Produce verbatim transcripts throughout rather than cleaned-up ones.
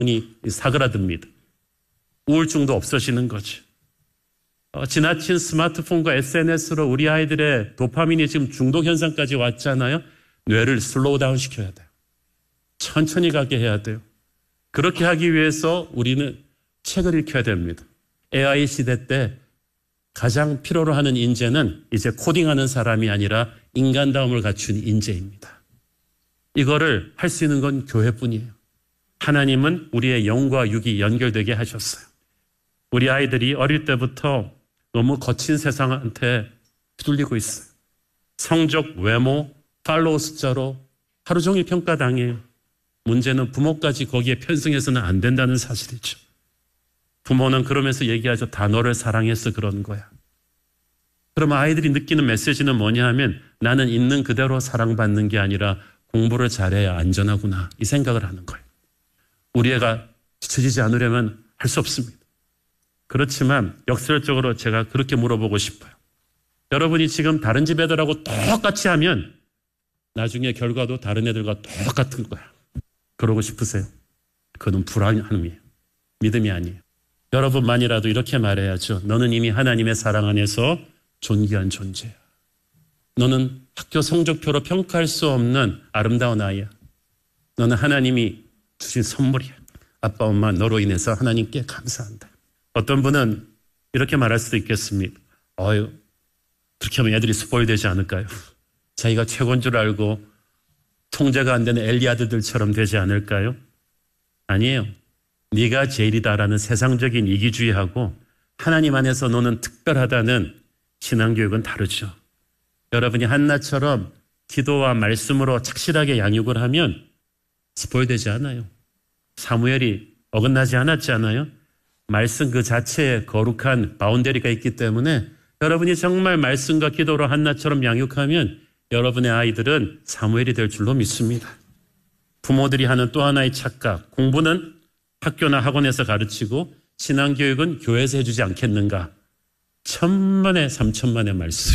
사그라듭니다. 우울증도 없어지는 거죠. 어, 지나친 스마트폰과 에스엔에스로 우리 아이들의 도파민이 지금 중독 현상까지 왔잖아요. 뇌를 슬로우 다운 시켜야 돼요. 천천히 가게 해야 돼요. 그렇게 하기 위해서 우리는 책을 읽혀야 됩니다. 에이아이 시대 때 가장 필요로 하는 인재는 이제 코딩하는 사람이 아니라 인간다움을 갖춘 인재입니다. 이거를 할 수 있는 건 교회뿐이에요. 하나님은 우리의 영과 육이 연결되게 하셨어요. 우리 아이들이 어릴 때부터 너무 거친 세상한테 휘둘리고 있어요. 성적, 외모, 팔로워 숫자로 하루 종일 평가당해요. 문제는 부모까지 거기에 편승해서는 안 된다는 사실이죠. 부모는 그러면서 얘기하죠. 다 너를 사랑해서 그런 거야. 그럼 아이들이 느끼는 메시지는 뭐냐 하면 나는 있는 그대로 사랑받는 게 아니라 공부를 잘해야 안전하구나 이 생각을 하는 거예요. 우리 애가 뒤처지지 않으려면 할 수 없습니다. 그렇지만 역설적으로 제가 그렇게 물어보고 싶어요. 여러분이 지금 다른 집 애들하고 똑같이 하면 나중에 결과도 다른 애들과 똑같은 거야. 그러고 싶으세요? 그건 불안함이에요. 믿음이 아니에요. 여러분만이라도 이렇게 말해야죠. 너는 이미 하나님의 사랑 안에서 존귀한 존재야. 너는 학교 성적표로 평가할 수 없는 아름다운 아이야. 너는 하나님이 주신 선물이야. 아빠, 엄마 너로 인해서 하나님께 감사한다. 어떤 분은 이렇게 말할 수도 있겠습니다. 어휴, 그렇게 하면 애들이 스포일 되지 않을까요? 자기가 최고인 줄 알고 통제가 안 되는 엘리아드들처럼 되지 않을까요? 아니에요. 네가 제일이다라는 세상적인 이기주의하고 하나님 안에서 너는 특별하다는 신앙교육은 다르죠. 여러분이 한나처럼 기도와 말씀으로 착실하게 양육을 하면 스포일 되지 않아요. 사무엘이 어긋나지 않았지 않아요? 말씀 그 자체에 거룩한 바운더리가 있기 때문에 여러분이 정말 말씀과 기도로 한나처럼 양육하면 여러분의 아이들은 사무엘이 될 줄로 믿습니다. 부모들이 하는 또 하나의 착각, 공부는 학교나 학원에서 가르치고 신앙교육은 교회에서 해주지 않겠는가? 천만에 삼천만의 말씀.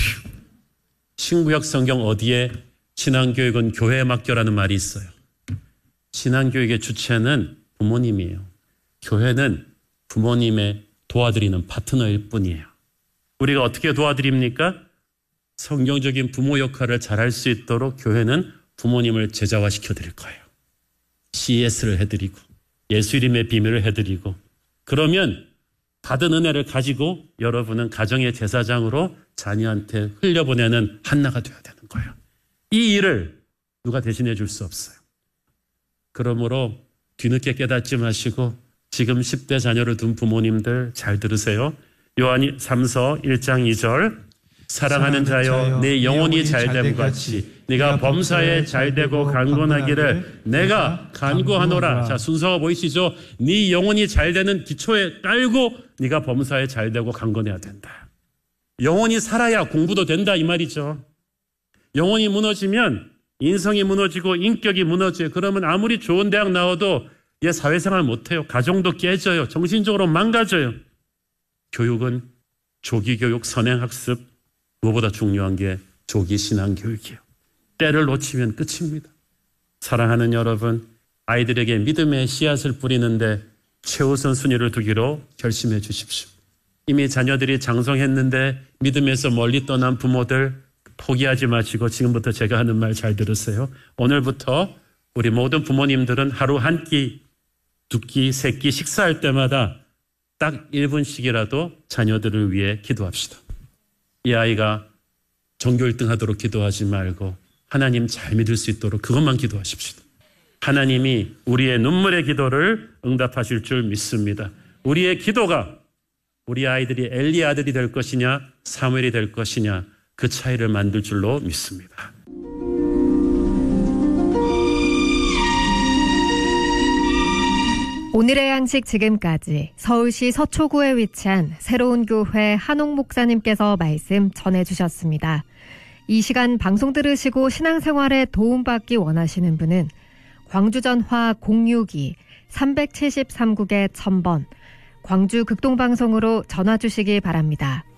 신구약 성경 어디에 신앙교육은 교회에 맡겨라는 말이 있어요. 신앙교육의 주체는 부모님이에요. 교회는 부모님의 도와드리는 파트너일 뿐이에요. 우리가 어떻게 도와드립니까? 성경적인 부모 역할을 잘할 수 있도록 교회는 부모님을 제자화시켜 드릴 거예요. 씨이에스를 해드리고 예수 이름의 비밀을 해드리고 그러면 받은 은혜를 가지고 여러분은 가정의 제사장으로 자녀한테 흘려보내는 한나가 되어야 되는 거예요. 이 일을 누가 대신해 줄 수 없어요. 그러므로 뒤늦게 깨닫지 마시고 지금 십 대 자녀를 둔 부모님들 잘 들으세요. 요한 삼 서 일 장 이 절 사랑하는 자여 내 영혼이 잘됨 같이 네가 범사에 잘되고 강건하기를 내가 간구하노라. 자, 순서가 보이시죠? 네 영혼이 잘되는 기초에 깔고 네가 범사에 잘되고 강건해야 된다. 영혼이 살아야 공부도 된다 이 말이죠. 영혼이 무너지면 인성이 무너지고 인격이 무너져요. 그러면 아무리 좋은 대학 나와도 얘 사회생활 못해요. 가정도 깨져요. 정신적으로 망가져요. 교육은 조기교육, 선행학습, 무엇보다 중요한 게 조기 신앙교육이에요. 때를 놓치면 끝입니다. 사랑하는 여러분, 아이들에게 믿음의 씨앗을 뿌리는데 최우선 순위를 두기로 결심해 주십시오. 이미 자녀들이 장성했는데 믿음에서 멀리 떠난 부모들 포기하지 마시고 지금부터 제가 하는 말 잘 들으세요. 오늘부터 우리 모든 부모님들은 하루 한 끼, 두 끼, 세 끼 식사할 때마다 딱 일 분씩이라도 자녀들을 위해 기도합시다. 이 아이가 전교 일 등 하도록 기도하지 말고 하나님 잘 믿을 수 있도록 그것만 기도하십시다. 하나님이 우리의 눈물의 기도를 응답하실 줄 믿습니다. 우리의 기도가 우리 아이들이 엘리 아들이 될 것이냐 사무엘이 될 것이냐 그 차이를 만들 줄로 믿습니다. 오늘의 양식 지금까지 서울시 서초구에 위치한 새로운 교회 한옥 목사님께서 말씀 전해주셨습니다. 이 시간 방송 들으시고 신앙생활에 도움받기 원하시는 분은 광주전화 공육이 삼칠삼 국에 천 번 광주 극동방송으로 전화 주시기 바랍니다.